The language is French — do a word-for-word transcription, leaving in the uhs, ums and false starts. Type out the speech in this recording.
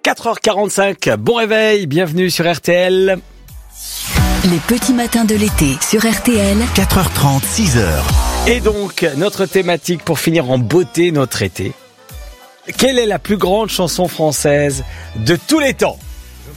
quatre heures quarante-cinq, bon réveil, bienvenue sur R T L. Les petits matins de l'été sur R T L. quatre heures trente, six heures. Et donc, notre thématique pour finir en beauté notre été. Quelle est la plus grande chanson française de tous les temps ?